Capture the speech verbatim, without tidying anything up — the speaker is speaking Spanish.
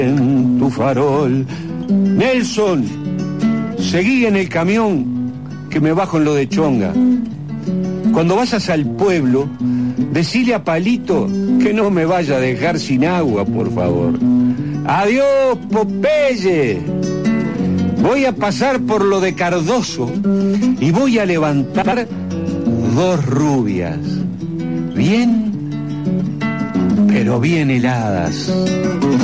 en tu farol. Nelson, seguí en el camión que me bajo en lo de Chonga. Cuando vayas al pueblo, decile a Palito que no me vaya a dejar sin agua, por favor. Adiós, Popeye. Voy a pasar por lo de Cardoso y voy a levantar dos rubias. Bien, pero bien heladas.